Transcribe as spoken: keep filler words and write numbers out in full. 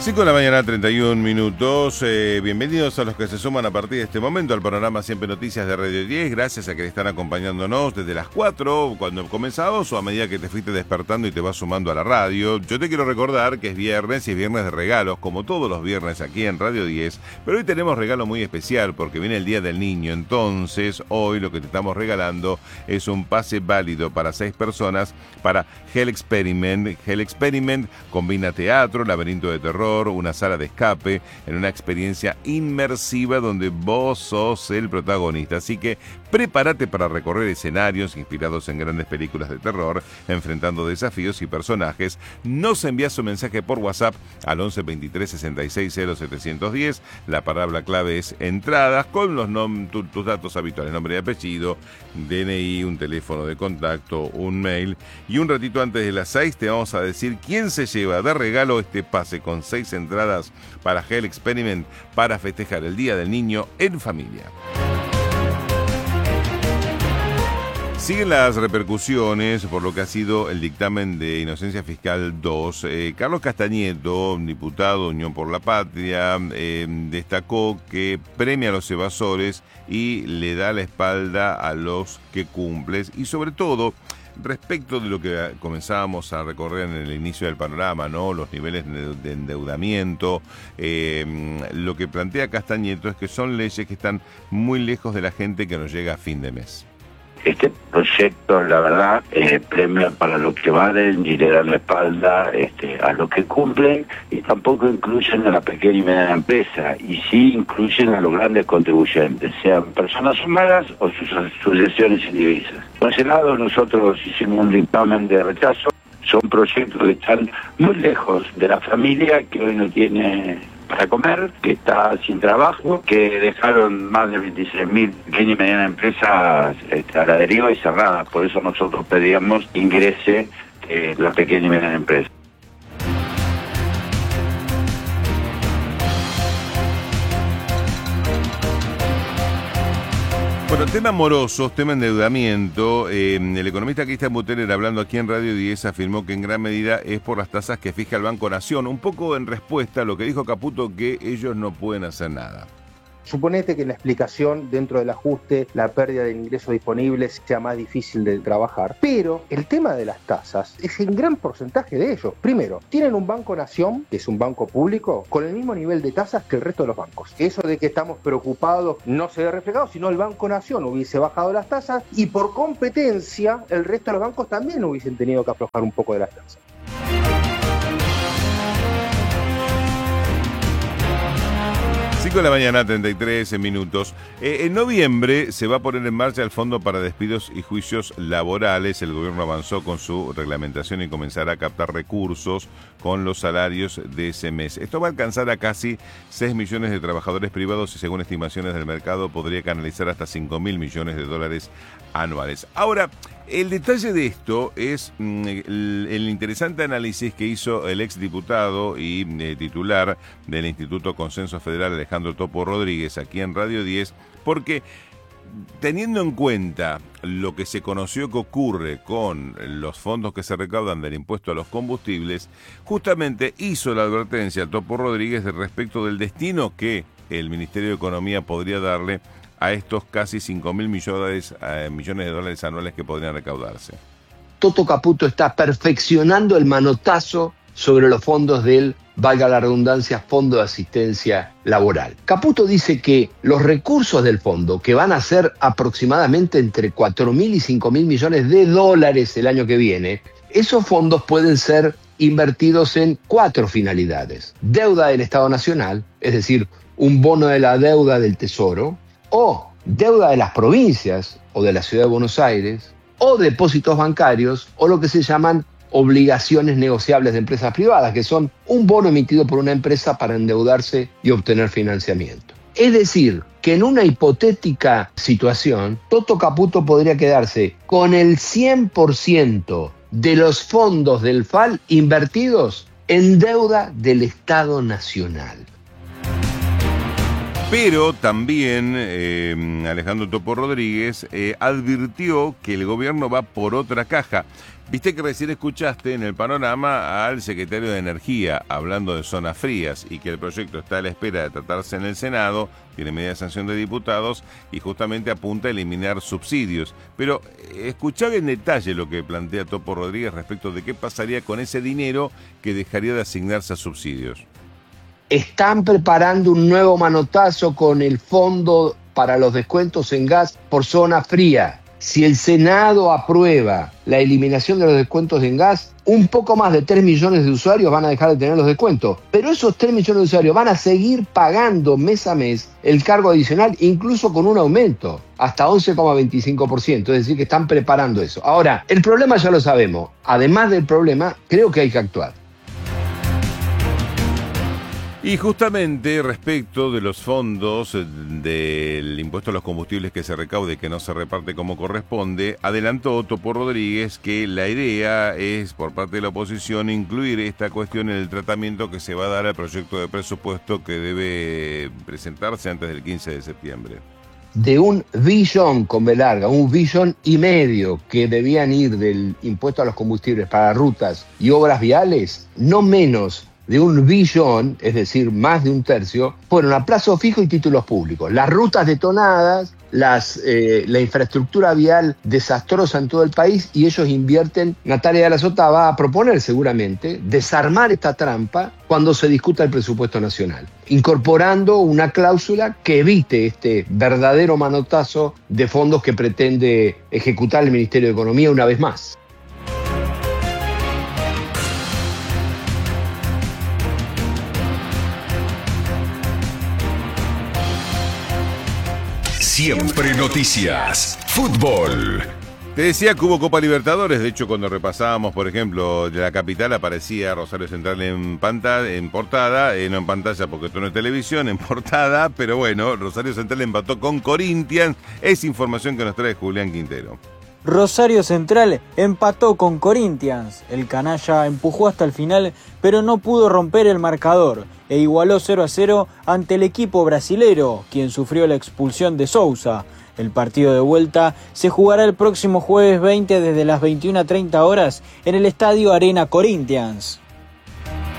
cinco de la mañana, treinta y un minutos. Eh, bienvenidos a los que se suman a partir de este momento al programa Siempre Noticias de Radio diez. Gracias a que están acompañándonos desde las cuatro, cuando comenzamos, o a medida que te fuiste despertando y te vas sumando a la radio. Yo te quiero recordar que es viernes y es viernes de regalos, como todos los viernes aquí en Radio diez. Pero hoy tenemos regalo muy especial porque viene el Día del Niño. Entonces, hoy lo que te estamos regalando es un pase válido para seis personas para Hell Experiment. Hell Experiment combina teatro, laberinto de terror, una sala de escape, en una experiencia inmersiva donde vos sos el protagonista. Así que prepárate para recorrer escenarios inspirados en grandes películas de terror, enfrentando desafíos y personajes. Nos envías un mensaje por WhatsApp al once veintitrés sesenta y seis cero setecientos diez. La palabra clave es entradas, con los nom- tu, tus datos habituales, nombre y apellido, D N I, un teléfono de contacto, un mail. Y un ratito antes de las seis te vamos a decir quién se lleva de regalo este pase con seis entradas para Hell Experiment para festejar el Día del Niño en familia. Siguen las repercusiones por lo que ha sido el dictamen de Inocencia Fiscal dos. Eh, Carlos Castañeto, diputado de Unión por la Patria, eh, destacó que premia a los evasores y le da la espalda a los que cumplen. Y sobre todo, respecto de lo que comenzábamos a recorrer en el inicio del panorama, ¿no? Los niveles de endeudamiento, eh, lo que plantea Castañeto es que son leyes que están muy lejos de la gente que nos llega a fin de mes. Este proyecto, la verdad, eh, premia para los que valen y le dan la espalda este, a los que cumplen, y tampoco incluyen a la pequeña y mediana empresa, y sí incluyen a los grandes contribuyentes, sean personas humanas o sus sucesiones indivisas. Por ese lado, nosotros hicimos un dictamen de rechazo. Son proyectos que están muy lejos de la familia, que hoy no tiene para comer, que está sin trabajo, que dejaron más de veintiséis mil pequeñas y medianas empresas este, a la deriva y cerradas. Por eso nosotros pedíamos que ingrese eh, la pequeña y mediana empresa. Bueno, tema morosos, tema endeudamiento. Eh, el economista Cristian Buteler, hablando aquí en Radio diez, afirmó que en gran medida es por las tasas que fija el Banco Nación, un poco en respuesta a lo que dijo Caputo, que ellos no pueden hacer nada. Suponete que en la explicación, dentro del ajuste, la pérdida de ingresos disponibles sea más difícil de trabajar, pero el tema de las tasas es en gran porcentaje de ellos. Primero, tienen un Banco Nación, que es un banco público, con el mismo nivel de tasas que el resto de los bancos. Eso de que estamos preocupados no se ve reflejado, sino el Banco Nación hubiese bajado las tasas y por competencia el resto de los bancos también hubiesen tenido que aflojar un poco de las tasas. cinco de la mañana, treinta y tres minutos. Eh, en noviembre se va a poner en marcha el Fondo para Despidos y Juicios Laborales. El gobierno avanzó con su reglamentación y comenzará a captar recursos con los salarios de ese mes. Esto va a alcanzar a casi seis millones de trabajadores privados y, según estimaciones del mercado, podría canalizar hasta cinco mil millones de dólares anuales. Ahora, el detalle de esto es mm, el, el interesante análisis que hizo el exdiputado y eh, titular del Instituto Consenso Federal, Alejandro Topo Rodríguez, aquí en Radio diez, porque teniendo en cuenta lo que se conoció que ocurre con los fondos que se recaudan del impuesto a los combustibles, justamente hizo la advertencia a Topo Rodríguez de respecto del destino que el Ministerio de Economía podría darle a estos casi cinco mil millones, eh, millones de dólares anuales que podrían recaudarse. Toto Caputo está perfeccionando el manotazo sobre los fondos del, valga la redundancia, Fondo de Asistencia Laboral. Caputo dice que los recursos del fondo, que van a ser aproximadamente entre cuatro mil y cinco mil millones de dólares el año que viene, esos fondos pueden ser invertidos en cuatro finalidades. Deuda del Estado Nacional, es decir, un bono de la deuda del Tesoro, o deuda de las provincias o de la Ciudad de Buenos Aires, o depósitos bancarios, o lo que se llaman obligaciones negociables de empresas privadas, que son un bono emitido por una empresa para endeudarse y obtener financiamiento. Es decir, que en una hipotética situación, Toto Caputo podría quedarse con el cien por ciento de los fondos del F A L invertidos en deuda del Estado Nacional. Pero también eh, Alejandro Topo Rodríguez eh, advirtió que el gobierno va por otra caja. Viste que recién escuchaste en el panorama al secretario de Energía hablando de zonas frías y que el proyecto está a la espera de tratarse en el Senado, tiene media sanción de diputados y justamente apunta a eliminar subsidios. Pero escuchá en detalle lo que plantea Topo Rodríguez respecto de qué pasaría con ese dinero que dejaría de asignarse a subsidios. Están preparando un nuevo manotazo con el fondo para los descuentos en gas por zona fría. Si el Senado aprueba la eliminación de los descuentos en gas, un poco más de tres millones de usuarios van a dejar de tener los descuentos. Pero esos tres millones de usuarios van a seguir pagando mes a mes el cargo adicional, incluso con un aumento, hasta once coma veinticinco por ciento. Es decir, que están preparando eso. Ahora, el problema ya lo sabemos. Además del problema, creo que hay que actuar. Y justamente respecto de los fondos del impuesto a los combustibles que se recaude y que no se reparte como corresponde, adelantó Topo Rodríguez que la idea es, por parte de la oposición, incluir esta cuestión en el tratamiento que se va a dar al proyecto de presupuesto que debe presentarse antes del quince de septiembre. De un billón con B larga, un billón y medio que debían ir del impuesto a los combustibles para rutas y obras viales, no menos de un billón, es decir, más de un tercio, fueron a plazo fijo y títulos públicos. Las rutas detonadas, las, eh, la infraestructura vial desastrosa en todo el país, y ellos invierten. Natalia de la Sota va a proponer seguramente desarmar esta trampa cuando se discuta el presupuesto nacional, incorporando una cláusula que evite este verdadero manotazo de fondos que pretende ejecutar el Ministerio de Economía una vez más. Siempre Noticias. Fútbol. Te decía que hubo Copa Libertadores. De hecho, cuando repasábamos, por ejemplo, de la capital, aparecía Rosario Central en pantalla, en portada, eh, no en pantalla porque esto no es televisión, en portada, pero bueno, Rosario Central empató con Corinthians. Es información que nos trae Julián Quintero. Rosario Central empató con Corinthians. El canalla empujó hasta el final, pero no pudo romper el marcador e igualó cero a cero ante el equipo brasilero, quien sufrió la expulsión de Sousa. El partido de vuelta se jugará el próximo jueves veinte desde las veintiuna treinta horas en el Estadio Arena Corinthians.